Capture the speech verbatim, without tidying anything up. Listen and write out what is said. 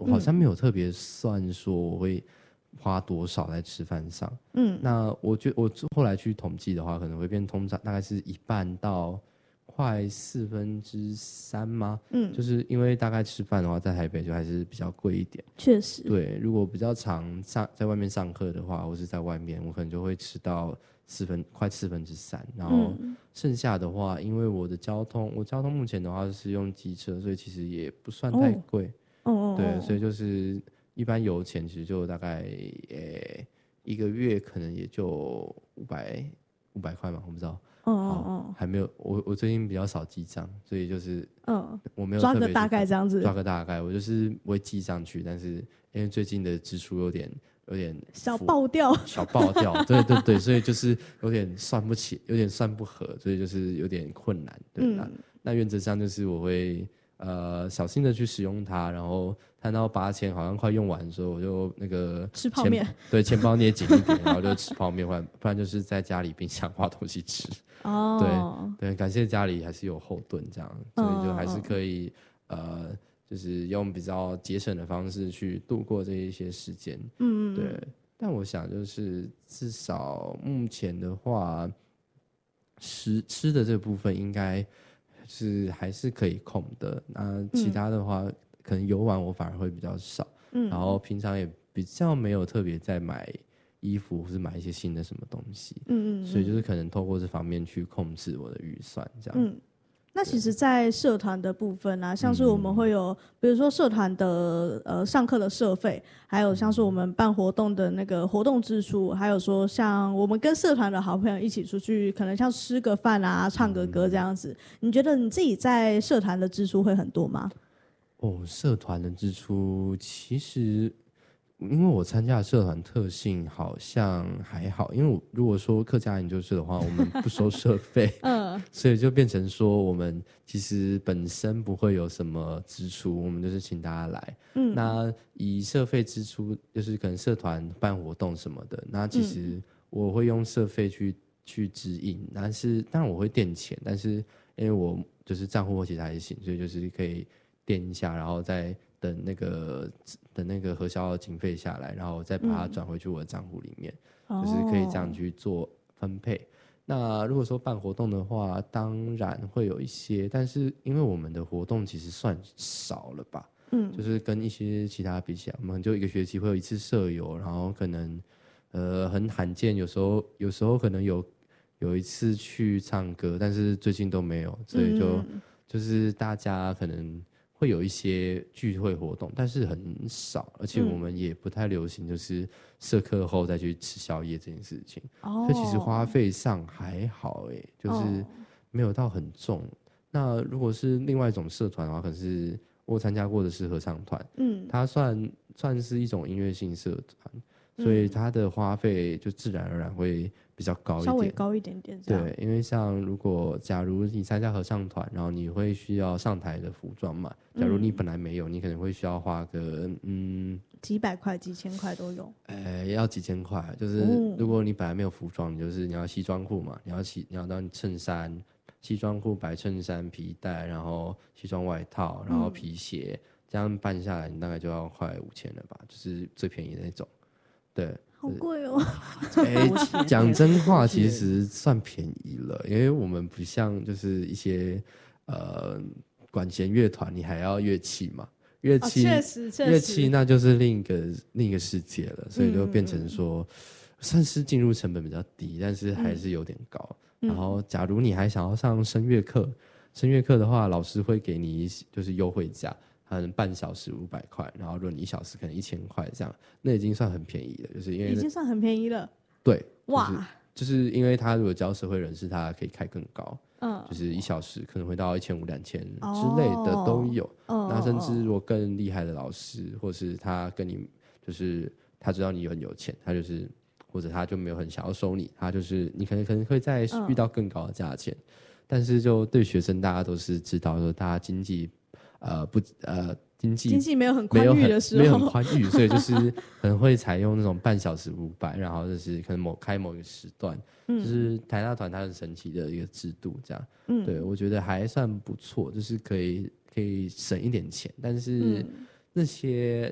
我好像没有特别算说我会花多少在吃饭上。嗯，那我觉得我后来去统计的话，可能会变通常大概是一半到快四分之三吗？嗯，就是因为大概吃饭的话，在台北就还是比较贵一点。 确实， 对，如果比较常上在外面上课的话，或是在外面，我可能就会吃到四分快四分之三，然后剩下的话，因为我的交通，我交通目前的话是用机车，所以其实也不算太贵。哦哦，对，所以就是一般油钱其实就大概诶、一个月可能也就五百五百块嘛，我不知道。哦哦哦，还没有，我我最近比较少记账，所以就是嗯，我没有特别抓个大概这样子， 抓个大概，我就是不会记上去，但是因为最近的支出有点有点小爆掉， 小爆掉，对对对，所以就是有点算不起，有点算不合，所以就是有点困难。对，嗯、那那原则上就是我会呃小心的去使用它，然后看到八千好像快用完的时候，我就那个吃泡面， 对，钱包捏紧一点，然后就吃泡面，不然不然就是在家里冰箱挖东西吃。哦，对对，感谢家里还是有后盾这样，所以就还是可以、哦、呃。就是用比较节省的方式去度过这一些时间，嗯，对。但我想就是至少目前的话，吃吃的这部分应该是还是可以控的。那其他的话，嗯、可能游玩我反而会比较少，嗯，然后平常也比较没有特别在买衣服或是买一些新的什么东西，嗯, 嗯, 嗯，所以就是可能透过这方面去控制我的预算，这样。嗯， 那其实在社团的部分啊，像是我们会有比如说社团的呃上课的社费，还有像是我们办活动的那个活动支出，还有说像我们跟社团的好朋友一起出去，可能像吃个饭啊唱个歌这样子，你觉得你自己在社团的支出会很多吗？ 哦，社团的支出其实因为我参加的社团特性好像还好，因为我如果说客家研究社的话，我们不收社费，嗯，所以就变成说我们其实本身不会有什么支出，我们就是请大家来，嗯，那以社费支出，就是可能社团办活动什么的，那其实我会用社费去去指引，但是当然我会垫钱，但是因为我就是账户其实还行，所以就是可以垫一下，然后再等那个等那个核销经费下来，然后再把它转回去我的账户里面，嗯、就是可以这样去做分配。哦、那如果说办活动的话，当然会有一些，但是因为我们的活动其实算少了吧，嗯，就是跟一些其他比起来，我们就一个学期会有一次社游，然后可能呃很罕见，有时候有时候可能有有一次去唱歌，但是最近都没有，所以就、嗯、就是大家可能会有一些聚会活动，但是很少，而且我们也不太流行，就是社课后再去吃宵夜这件事情。哦，所以其实花费上还好，哎，就是没有到很重。哦、那如果是另外一种社团的话，可能是我参加过的是合唱团，嗯，它算算是一种音乐性社团，所以它的花费就自然而然会比较高一点， 稍微高一点点这样。 对，因为像如果假如你参加合唱团，然后你会需要上台的服装嘛，假如你本来没有，你可能会需要花个嗯几百块、几千块都有。 呃，要几千块，就是如果你本来没有服装，你就是你要西装裤嘛，你要西你要当衬衫、西装裤、白衬衫、皮带，然后西装外套，然后皮鞋，嗯、这样办下来，你大概就要快五千了吧，就是最便宜的那种。对， 好贵哦！ 哎，讲真话，其实算便宜了，因为我们不像就是一些呃管弦乐团，你还要乐器嘛，乐器， 确实，确实， 乐器那就是另一个另一个世界了，所以就变成说，嗯、算是进入成本比较低，但是还是有点高。嗯、然后，假如你还想要上声乐课，声乐课的话，老师会给你就是优惠价。可能半小时五百块，然后如果你一小时可能一千块这样，那已经算很便宜了，就是因为已经算很便宜了。 对，哇，就是、就是因为他如果教社会人士，他可以开更高，嗯，就是一小时可能会到一千五、两千之类的都有。哦、那甚至如果更厉害的老师，或是他跟你就是他知道你很有钱，他就是或者他就没有很想要收你，他就是你可能可能会再遇到更高的价钱，嗯、但是就对学生大家都是知道说大家经济。呃不呃，经济经济没有很宽裕的时候， 没有很宽裕，所以就是可能会采用那种半小时五百，然后就是可能某开某一个时段，嗯、就是台大团它很神奇的一个制度，这样，嗯、对我觉得还算不错，就是可以可以省一点钱，但是那些